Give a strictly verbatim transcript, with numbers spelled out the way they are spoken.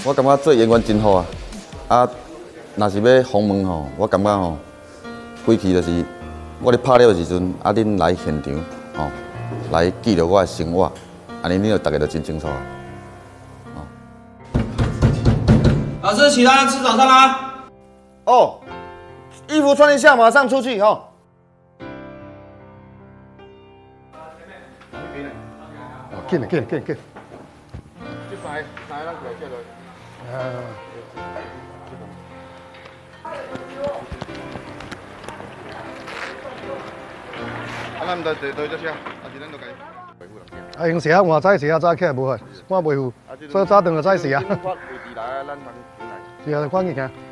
我感觉做演员真好啊！啊，若是要访问吼，我感觉吼，规期就是我咧拍了的时阵，啊，恁来现场吼，来记录我的生活，安尼恁就大家就真清楚啊。 老师，起来吃早餐啦！ 哦，衣服穿一下，马上出去哈。哦，紧了，紧了，紧了，紧。 这排哪咱过来接落？ 啊。 啊，咱唔得对对这些，啊是咱都该维护人啊，用时啊换早时啊早起来无害，我维护，所以早顿就早时啊。 我位置来，咱通进来。 是啊，赶紧行。